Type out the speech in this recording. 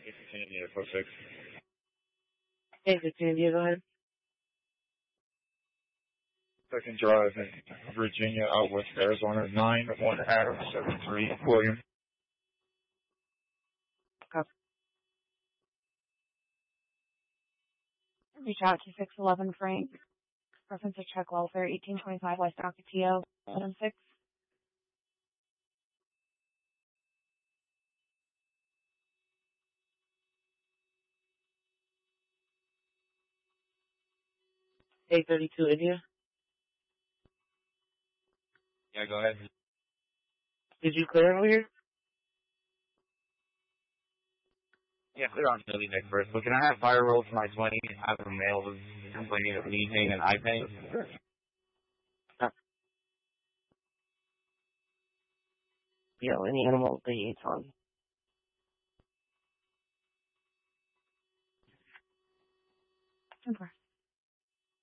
Virginia, 46. Hey, Virginia, go ahead. Second Drive in Virginia, out west Arizona, 91 Adam 73 William. Copy. Reach out to 611 Frank. Reference to check welfare, 1825 West Ocotillo, 76. Hey, 32 India. Yeah, go ahead. Did you clear over here? Yeah, clear on Philly next first. But can I have fire roll for my 20 and have them mail complaining of anything and I pay? Yo, any animal they eat on. Okay.